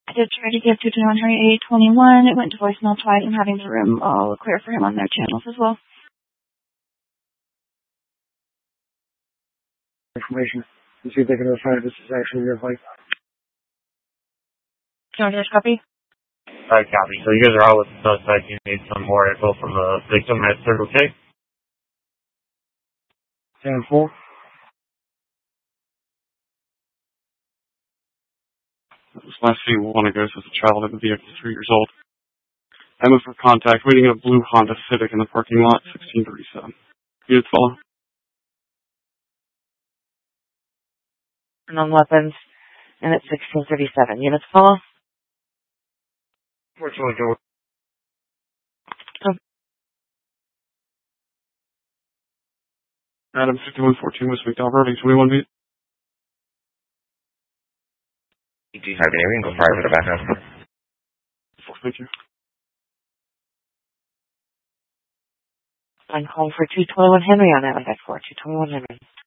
I did try to give 221 Harry 821. It went to voicemail twice. I'm having the room all clear for him on their channels as well. Information to see if they can verify this is actually your flight. Do you want to just copy? Copy. So you guys are out with the suspect. You need some more info from the victim at Circle K? 10-4. This last scene will want to go as a child in the vehicle, 3 years old. I moved for contact, waiting in a blue Honda Civic in the parking lot, 1637. Units follow. On weapons, and it's 1637. Units follow. Fortunately, go. Adam 5114 West McDowell Road, 821 feet. EG High Bay, we can go fire for the background. Thank you. I'm calling for 221 Henry on Atlantic 4. 221 Henry.